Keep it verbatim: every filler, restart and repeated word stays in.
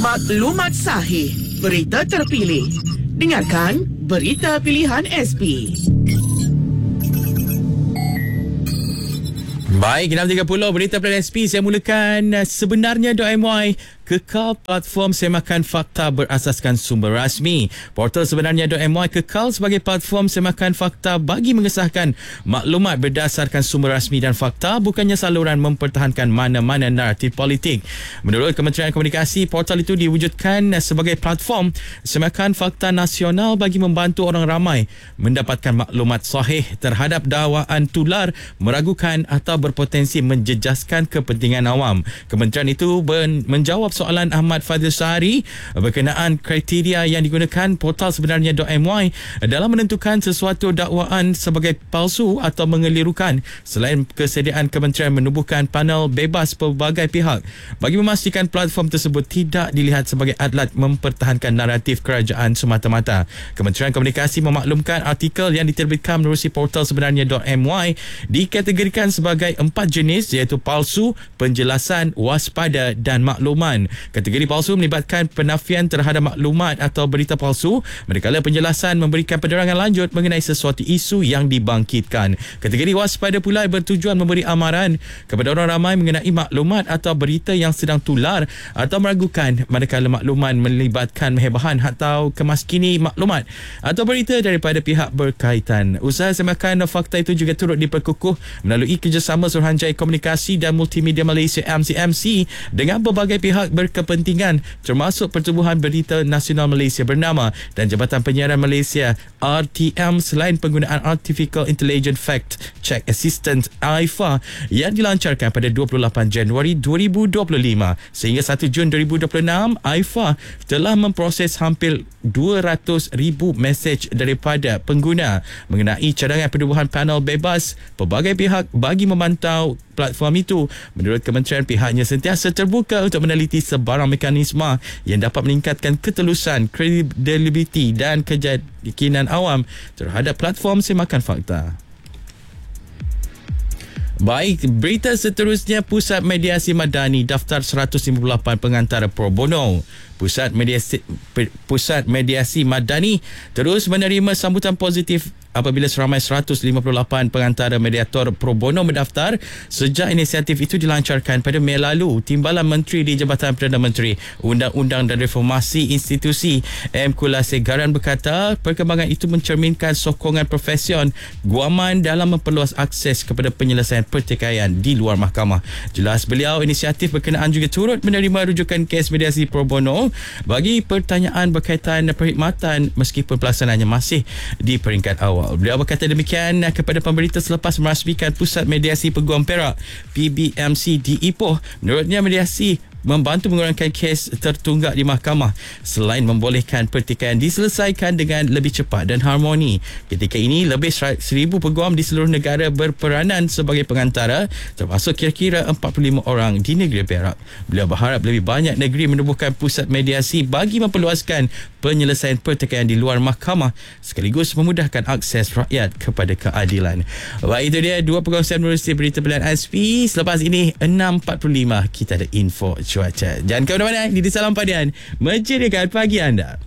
Maklumat sahih, berita terpilih. Dengarkan Berita Pilihan S P. Baik, enam tiga puluh Berita Pilihan S P. Saya mulakan sebenarnya.my. Kekal platform semakan fakta berasaskan sumber rasmi. Portal sebenarnya.my kekal sebagai platform semakan fakta bagi mengesahkan maklumat berdasarkan sumber rasmi dan fakta, bukannya saluran mempertahankan mana-mana naratif politik. Menurut Kementerian Komunikasi, portal itu diwujudkan sebagai platform semakan fakta nasional bagi membantu orang ramai mendapatkan maklumat sahih terhadap dakwaan tular, meragukan atau berpotensi menjejaskan kepentingan awam. Kementerian itu ben- menjawab soalan Ahmad Fadil Sahari berkenaan kriteria yang digunakan portal sebenarnya.my dalam menentukan sesuatu dakwaan sebagai palsu atau mengelirukan, selain kesediaan kementerian menubuhkan panel bebas pelbagai pihak bagi memastikan platform tersebut tidak dilihat sebagai alat mempertahankan naratif kerajaan semata-mata. Kementerian Komunikasi memaklumkan artikel yang diterbitkan menerusi portal sebenarnya.my dikategorikan sebagai empat jenis, iaitu palsu, penjelasan, waspada dan makluman. Kategori palsu melibatkan penafian terhadap maklumat atau berita palsu, manakala penjelasan memberikan penerangan lanjut mengenai sesuatu isu yang dibangkitkan. Kategori waspada pula bertujuan memberi amaran kepada orang ramai mengenai maklumat atau berita yang sedang tular atau meragukan, manakala makluman melibatkan hebahan atau kemaskini maklumat atau berita daripada pihak berkaitan. Usaha semakan fakta itu juga turut diperkukuh melalui kerjasama Suruhanjaya Komunikasi dan Multimedia Malaysia M C M C dengan berbagai pihak berkepentingan, termasuk Pertubuhan Berita Nasional Malaysia Bernama dan Jabatan Penyiaran Malaysia R T M, selain penggunaan Artificial Intelligence Fact Check Assistant A I F A yang dilancarkan pada dua puluh lapan Januari dua ribu dua puluh lima. Sehingga satu Jun dua ribu dua puluh enam, A I F A telah memproses hampir dua ratus ribu mesej daripada pengguna mengenai cadangan penubuhan panel bebas pelbagai pihak bagi memantau platform itu. Menurut kementerian, pihaknya sentiasa terbuka untuk meneliti sebarang mekanisme yang dapat meningkatkan ketelusan, kredibiliti dan keyakinan awam terhadap platform semakan fakta. Baik, berita seterusnya, Pusat Mediasi Madani daftar seratus lima puluh lapan pengantara pro bono. Pusat Mediasi Pusat Mediasi Madani terus menerima sambutan positif apabila seramai seratus lima puluh lapan pengantara mediator pro bono mendaftar sejak inisiatif itu dilancarkan pada Mei lalu. Timbalan Menteri di Jabatan Perdana Menteri, Undang-Undang dan Reformasi Institusi M. Kulasegaran berkata perkembangan itu mencerminkan sokongan profesion guaman dalam memperluas akses kepada penyelesaian pertikaian di luar mahkamah. Jelas beliau, inisiatif berkenaan juga turut menerima rujukan kes mediasi pro bono bagi pertanyaan berkaitan perkhidmatan meskipun pelaksanaannya masih di peringkat awal. Beliau berkata demikian kepada pemberita selepas merasmikan Pusat Mediasi Peguam Perak P B M C di Ipoh. Menurutnya, mediasi membantu mengurangkan kes tertunggak di mahkamah selain membolehkan pertikaian diselesaikan dengan lebih cepat dan harmoni. Ketika ini, lebih seribu peguam di seluruh negara berperanan sebagai pengantara, termasuk kira-kira empat puluh lima orang di negeri Perak. Beliau berharap lebih banyak negeri menubuhkan pusat mediasi bagi memperluaskan penyelesaian pertikaian di luar mahkamah sekaligus memudahkan akses rakyat kepada keadilan. Baik, itu dia dua perkongsian menerusi Berita Pilihan S P. Selepas ini enam empat puluh lima kita ada info cuaca. Jangan ke mana-mana, ini di Salam Padian menjadikan pagi anda.